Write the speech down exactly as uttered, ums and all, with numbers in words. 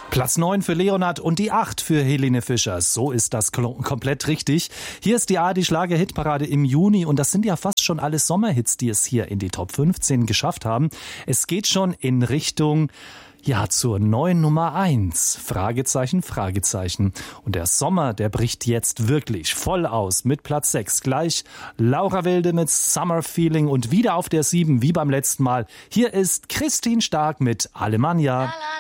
Platz neun für Leonard und die acht für Helene Fischer. So ist das komplett richtig. Hier ist die A R D-Schlager-Hitparade im Juni und das sind ja fast schon alles Sommerhits, die es hier in die Top fünfzehn geschafft haben. Es geht schon in Richtung, ja, zur neuen Nummer eins. Fragezeichen, Fragezeichen. Und der Sommer, der bricht jetzt wirklich voll aus mit Platz sechs. Gleich Laura Wilde mit Summer Feeling und wieder auf der sieben wie beim letzten Mal. Hier ist Christine Stark mit Alemannia.